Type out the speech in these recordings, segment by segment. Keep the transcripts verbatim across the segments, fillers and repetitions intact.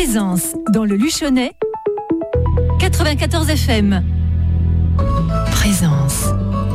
Présence dans le Luchonnais, quatre-vingt-quatorze F M. Présence.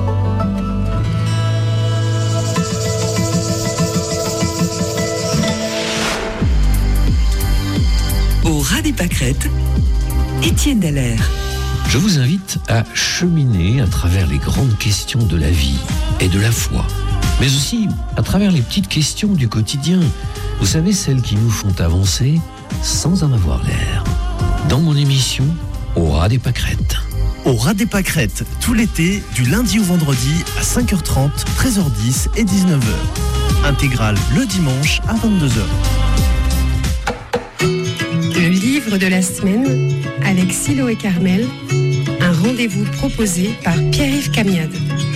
Au ras des pâquerettes, Étienne Dallaire. Je vous invite à cheminer à travers les grandes questions de la vie et de la foi, mais aussi à travers les petites questions du quotidien. Vous savez, celles qui nous font avancer sans en avoir l'air. Dans mon émission, Au ras des pâquerettes. Au ras des pâquerettes, tout l'été, du lundi au vendredi à cinq heures trente, treize heures dix et dix-neuf heures. Intégrale le dimanche à vingt-deux heures. Le livre de la semaine avec Silo et Carmel, un rendez-vous proposé par Pierre-Yves Camiade.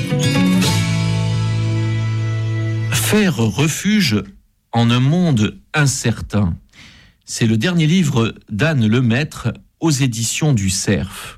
Faire refuge en un monde incertain. C'est le dernier livre d'Anne Lemaître aux éditions du Cerf.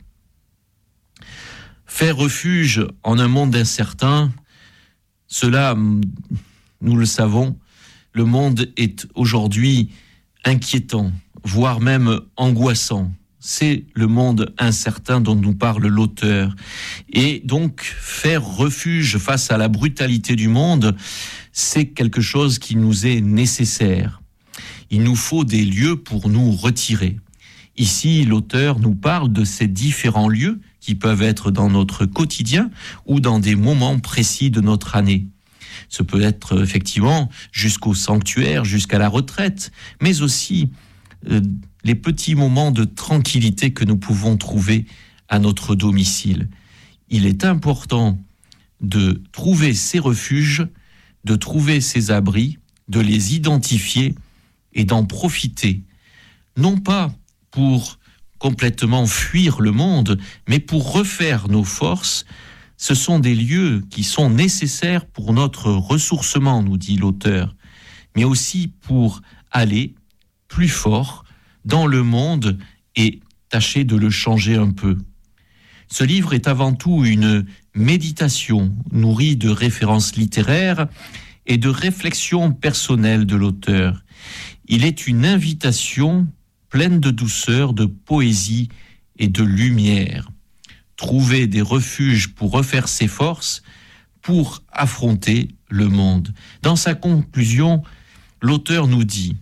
Faire refuge en un monde incertain, cela, nous le savons, le monde est aujourd'hui inquiétant, voire même angoissant. C'est le monde incertain dont nous parle l'auteur. Et donc, faire refuge face à la brutalité du monde, c'est quelque chose qui nous est nécessaire. Il nous faut des lieux pour nous retirer. Ici, l'auteur nous parle de ces différents lieux qui peuvent être dans notre quotidien ou dans des moments précis de notre année. Ce peut être effectivement jusqu'au sanctuaire, jusqu'à la retraite, mais aussi euh, les petits moments de tranquillité que nous pouvons trouver à notre domicile. Il est important de trouver ces refuges, de trouver ces abris, de les identifier et d'en profiter. Non pas pour complètement fuir le monde, mais pour refaire nos forces. Ce sont des lieux qui sont nécessaires pour notre ressourcement, nous dit l'auteur, mais aussi pour aller plus fort dans le monde et tâcher de le changer un peu. Ce livre est avant tout une méditation nourrie de références littéraires et de réflexions personnelles de l'auteur. Il est une invitation pleine de douceur, de poésie et de lumière. Trouver des refuges pour refaire ses forces, pour affronter le monde. Dans sa conclusion, l'auteur nous dit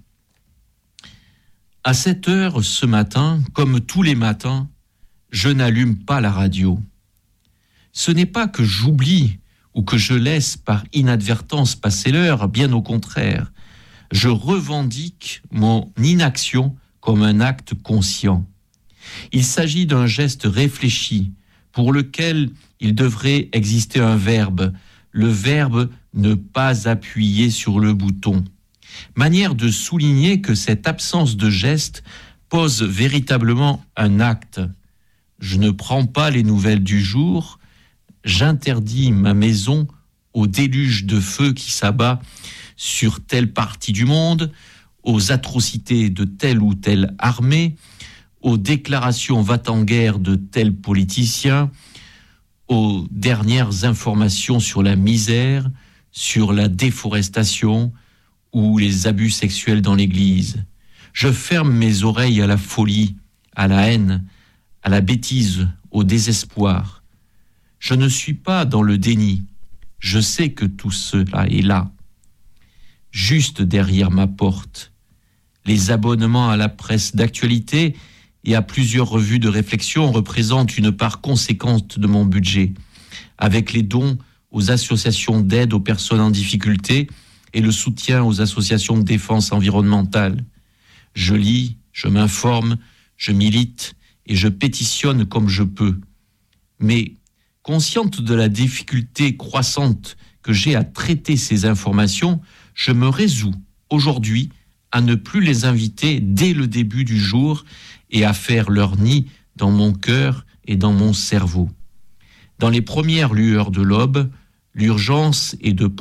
« À sept heures ce matin, comme tous les matins, je n'allume pas la radio. Ce n'est pas que j'oublie ou que je laisse par inadvertance passer l'heure, bien au contraire. Je revendique mon inaction comme un acte conscient. Il s'agit d'un geste réfléchi pour lequel il devrait exister un verbe, le verbe ne pas appuyer sur le bouton. Manière de souligner que cette absence de geste pose véritablement un acte. Je ne prends pas les nouvelles du jour, j'interdis ma maison au déluge de feu qui s'abat sur telle partie du monde, aux atrocités de telle ou telle armée, aux déclarations va-t-en-guerre de tel politicien, aux dernières informations sur la misère, sur la déforestation ou les abus sexuels dans l'Église. Je ferme mes oreilles à la folie, à la haine, à la bêtise, au désespoir. Je ne suis pas dans le déni. Je sais que tout cela est là, juste derrière ma porte. Les abonnements à la presse d'actualité et à plusieurs revues de réflexion représentent une part conséquente de mon budget, avec les dons aux associations d'aide aux personnes en difficulté et le soutien aux associations de défense environnementale. Je lis, je m'informe, je milite et je pétitionne comme je peux. Mais, consciente de la difficulté croissante que j'ai à traiter ces informations, je me résous aujourd'hui à ne plus les inviter dès le début du jour et à faire leur nid dans mon cœur et dans mon cerveau. Dans les premières lueurs de l'aube, l'urgence est de